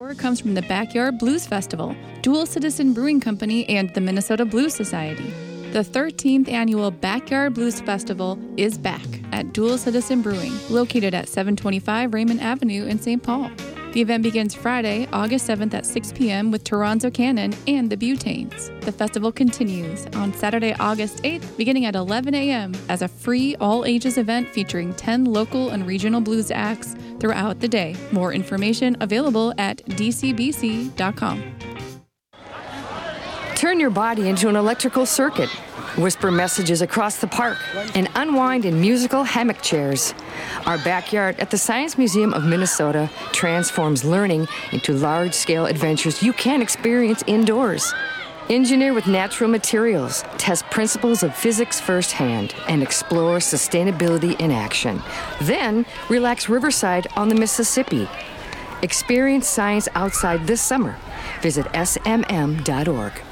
Comes from the Backyard Blues Festival, Dual Citizen Brewing Company, and the Minnesota Blues Society. The 13th annual Backyard Blues Festival is back at Dual Citizen Brewing, located at 725 Raymond Avenue in St. Paul. The event begins Friday, August 7th at 6 p.m. with Toronzo Cannon and the Butanes. The festival continues on Saturday, August 8th, beginning at 11 a.m. as a free all-ages event featuring 10 local and regional blues acts throughout the day. More information available at dcbc.com. Turn your body into an electrical circuit. Whisper messages across the park and unwind in musical hammock chairs. Our backyard at the Science Museum of Minnesota transforms learning into large-scale adventures you can experience indoors. Engineer with natural materials, test principles of physics firsthand, and explore sustainability in action. Then, relax riverside on the Mississippi. Experience science outside this summer. Visit smm.org.